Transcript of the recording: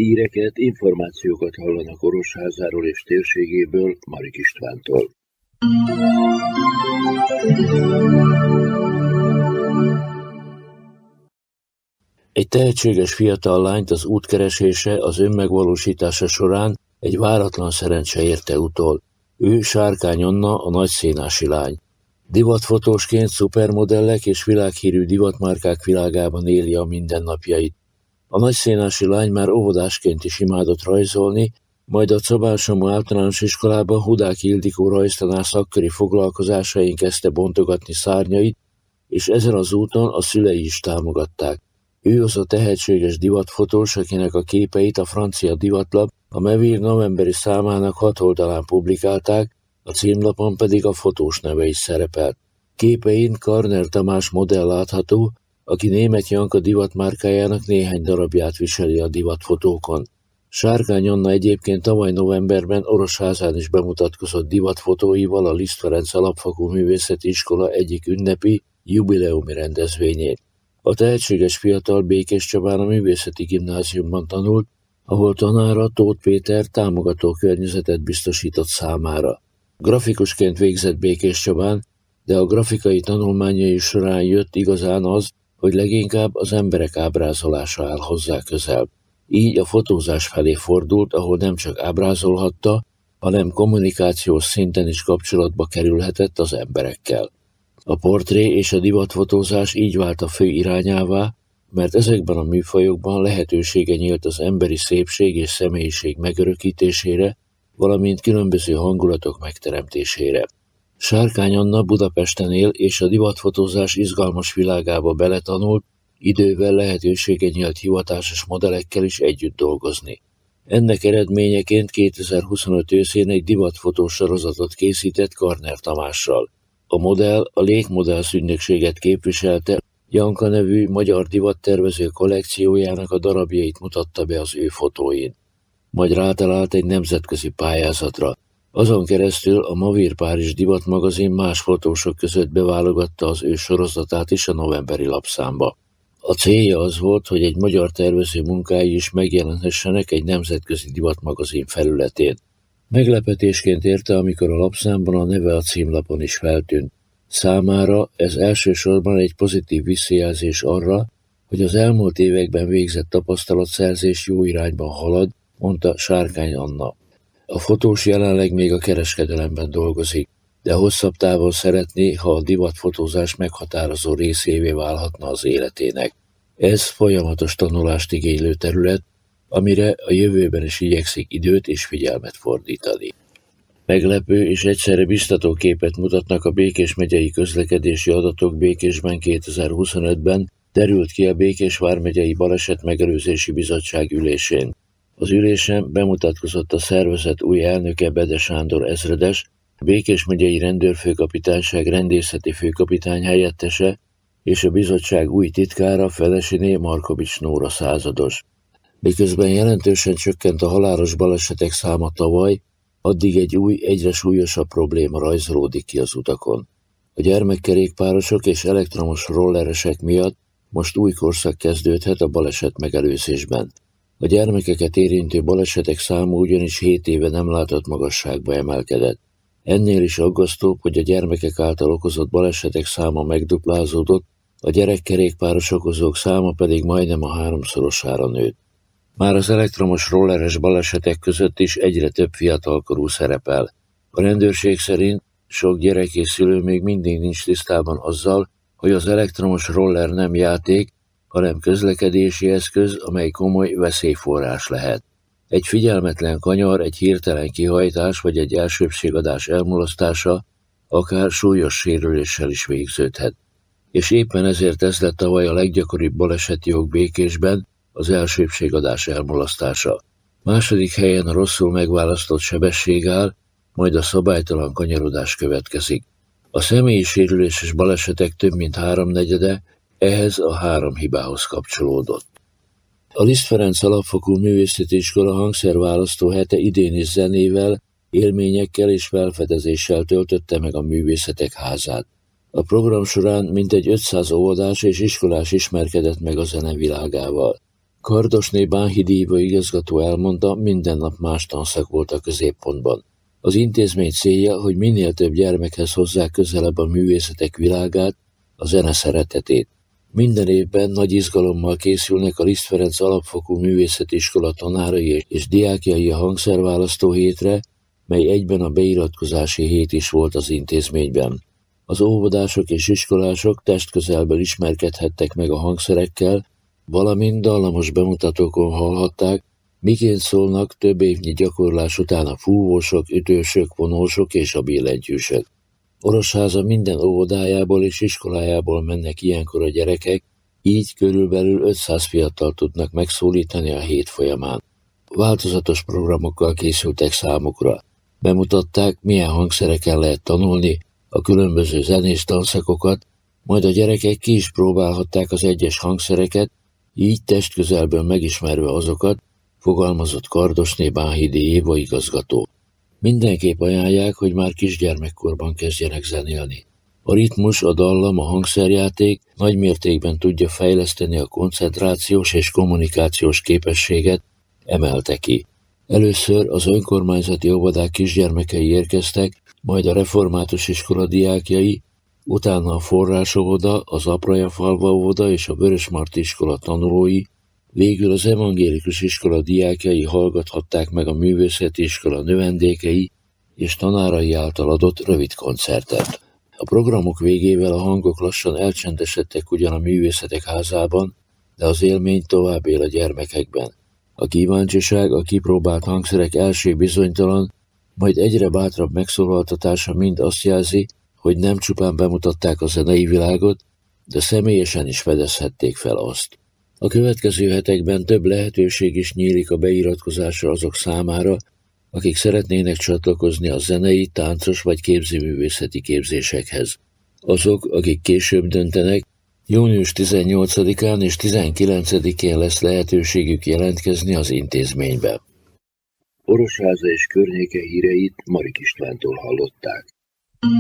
Híreket, információkat hallanak Orosházáról és térségéből Marik Istvántól. Egy tehetséges fiatal lányt az útkeresése, az önmegvalósítása során egy váratlan szerencse érte utol. Ő Sárkány Anna, a nagyszénási lány. Divatfotósként szupermodellek és világhírű divatmárkák világában éli a mindennapjait. A nagyszénási lány már óvodásként is imádott rajzolni, majd a Cabán-Somó általános iskolában Hudák Ildikó rajztanár szakköri foglalkozásain kezdte bontogatni szárnyait, és ezen az úton a szülei is támogatták. Ő az a tehetséges divatfotós, akinek a képeit a francia divatlap a Mevir novemberi számának 6 oldalán publikálták, a címlapon pedig a fotós neve is szerepelt. Képein Karner Tamás modell látható, aki Németh Janka divatmárkájának néhány darabját viseli a divatfotókon. Sárkány Anna egyébként tavaly novemberben Orosházán is bemutatkozott divatfotóival a Liszt Ferenc Alapfokú Művészeti Iskola egyik ünnepi, jubileumi rendezvényén. A tehetséges fiatal Békéscsabán a Művészeti Gimnáziumban tanult, ahol tanára, Tóth Péter támogató környezetet biztosított számára. Grafikusként végzett Békéscsabán, de a grafikai tanulmányai során jött igazán az, hogy leginkább az emberek ábrázolása áll hozzá közel. Így a fotózás felé fordult, ahol nem csak ábrázolhatta, hanem kommunikációs szinten is kapcsolatba kerülhetett az emberekkel. A portré és a divatfotózás így vált a fő irányává, mert ezekben a műfajokban lehetősége nyílt az emberi szépség és személyiség megörökítésére, valamint különböző hangulatok megteremtésére. Sárkány Anna Budapesten él, és a divatfotózás izgalmas világába beletanult, idővel lehetősége nyílt hivatásos modellekkel is együtt dolgozni. Ennek eredményeként 2025 őszén egy divatfotós sorozatot készített Karner Tamással. A modell a Légmodellz ügynökséget képviselte, Janka nevű magyar divattervező kollekciójának a darabjait mutatta be az ő fotóin. Majd rátalált egy nemzetközi pályázatra. Azon keresztül a Mavir Párizs divatmagazin más fotósok között beválogatta az ő sorozatát is a novemberi lapszámba. A célja az volt, hogy egy magyar tervező munkái is megjelenhessenek egy nemzetközi divatmagazin felületén. Meglepetésként érte, amikor a lapszámban a neve a címlapon is feltűnt. Számára ez elsősorban egy pozitív visszajelzés arra, hogy az elmúlt években végzett tapasztalatszerzés jó irányban halad, mondta Sárkány Anna. A fotós jelenleg még a kereskedelemben dolgozik, de hosszabb távon szeretné, ha a divatfotózás meghatározó részévé válhatna az életének. Ez folyamatos tanulást igénylő terület, amire a jövőben is igyekszik időt és figyelmet fordítani. Meglepő és egyszerre biztató képet mutatnak a Békés megyei közlekedési adatok Békésben 2025-ben, derült ki a Békés vármegyei Balesetmegelőzési Bizottság ülésén. Az ülésen bemutatkozott a szervezet új elnöke, Bede Sándor ezredes, a Békés megyei rendőrfőkapitányság rendészeti főkapitány helyettese és a bizottság új titkára, Felesiné Markovics Nóra százados. Miközben jelentősen csökkent a halálos balesetek száma tavaly, addig egy új, egyre súlyosabb probléma rajzolódik ki az utakon. A gyermekkerékpárosok és elektromos rolleresek miatt most új korszak kezdődhet a baleset megelőzésben. A gyermekeket érintő balesetek száma ugyanis 7 éve nem látott magasságba emelkedett. Ennél is aggasztóbb, hogy a gyermekek által okozott balesetek száma megduplázódott, a gyerekkerékpáros okozók száma pedig majdnem a 3-szorosára nőtt. Már az elektromos rolleres balesetek között is egyre több fiatalkorú szerepel. A rendőrség szerint sok gyerek és szülő még mindig nincs tisztában azzal, hogy az elektromos roller nem játék, hanem közlekedési eszköz, amely komoly veszélyforrás lehet. Egy figyelmetlen kanyar, egy hirtelen kihajtás vagy egy elsőbbségadás elmulasztása akár súlyos sérüléssel is végződhet. És éppen ezért ez lett tavaly a leggyakoribb baleseti ok Békésben, az elsőbbségadás elmulasztása. Második helyen a rosszul megválasztott sebesség áll, majd a szabálytalan kanyarodás következik. A személyi sérüléses balesetek több mint 3/4 ehhez a 3 hibához kapcsolódott. A Liszt Ferenc Alapfokú Művészeti Iskola hangszerválasztó hete idén is zenével, élményekkel és felfedezéssel töltötte meg a művészetek házát. A program során mintegy 500 óvodás és iskolás ismerkedett meg a zene világával. Kardosné Bánhidi Éva igazgató elmondta, minden nap más tanszak volt a középpontban. Az intézmény célja, hogy minél több gyermekhez hozzák közelebb a művészetek világát, a zene szeretetét. Minden évben nagy izgalommal készülnek a Liszt Ferenc Alapfokú Művészeti Iskola tanárai és diákjai a hangszerválasztó hétre, mely egyben a beiratkozási hét is volt az intézményben. Az óvodások és iskolások testközelből ismerkedhettek meg a hangszerekkel, valamint dallamos bemutatókon hallhatták, miként szólnak több évnyi gyakorlás után a fúvósok, ütősök, vonósok és a billentyűsök. Orosháza minden óvodájából és iskolájából mennek ilyenkor a gyerekek, így körülbelül 500 fiatal tudnak megszólítani a hét folyamán. Változatos programokkal készültek számukra. Bemutatták, milyen hangszereken lehet tanulni, a különböző zenés tanszakokat, majd a gyerekek ki is próbálhatták az egyes hangszereket, így testközelből megismerve azokat, fogalmazott Kardosné Bánhidi Éva igazgató. Mindenképp ajánlják, hogy már kisgyermekkorban kezdjenek zenélni. A ritmus, a dallam, a hangszerjáték nagy mértékben tudja fejleszteni a koncentrációs és kommunikációs képességet, emelte ki. Először az önkormányzati óvodák kisgyermekei érkeztek, majd a református iskola diákjai, utána a forrásóvoda, az Apraja-falva óvoda és a Vörösmarty iskola tanulói, végül az evangélikus iskola diákjai hallgathatták meg a művészeti iskola növendékei és tanárai által adott rövid koncertet. A programok végével a hangok lassan elcsendesedtek ugyan a művészetek házában, de az élmény tovább él a gyermekekben. A kíváncsiság, a kipróbált hangszerek első bizonytalan, majd egyre bátrabb megszólaltatása mind azt jelzi, hogy nem csupán bemutatták a zenei világot, de személyesen is fedezhették fel azt. A következő hetekben több lehetőség is nyílik a beiratkozásra azok számára, akik szeretnének csatlakozni a zenei, táncos vagy képzőművészeti képzésekhez. Azok, akik később döntenek, június 18-án és 19-én lesz lehetőségük jelentkezni az intézménybe. Orosháza és környéke híreit Marik Istvántól hallották.